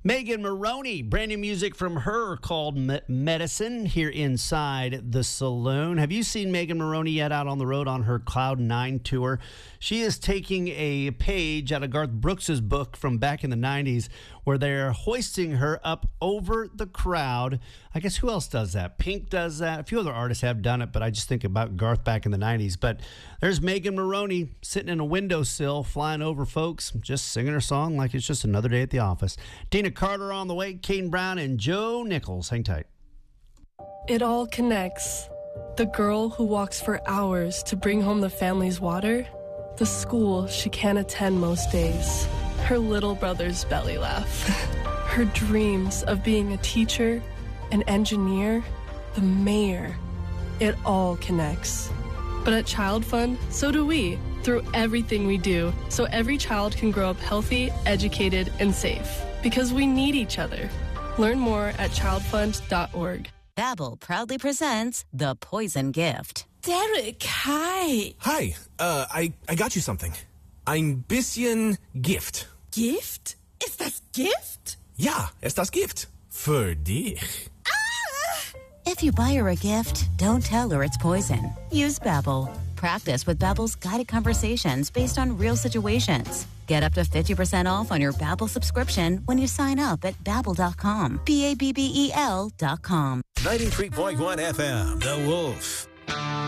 Megan Moroney, brand new music from her called Medicine here inside the saloon. Have you seen Megan Moroney yet out on the road on her Cloud 9 tour? She is taking a page out of Garth Brooks' book from back in the 90s where they're hoisting her up over the crowd. I guess who else does that? Pink does that. A few other artists have done it, but I just think about Garth back in the 90s. But there's Megan Moroney sitting in a windowsill, flying over folks, just singing her song like it's just another day at the office. Tina Carter on the way, Kane Brown and Joe Nichols. Hang tight. It all connects. The girl who walks for hours to bring home the family's water, the school she can't attend most days, her little brother's belly laugh, her dreams of being a teacher, an engineer, the mayor. It all connects. But at Child Fund, so do we, through everything we do, so every child can grow up healthy, educated, and safe. Because we need each other. Learn more at childfund.org. Babbel proudly presents The Poison Gift. Derek, hi. Hi, I got you something. Ein bisschen Gift. Gift? Ist das Gift? Ja, ist das Gift. Für dich. If you buy her a gift, don't tell her it's poison. Use Babbel. Practice with Babbel's guided conversations based on real situations. Get up to 50% off on your Babbel subscription when you sign up at Babbel.com. Babbel.com. 93.1 FM, The Wolf.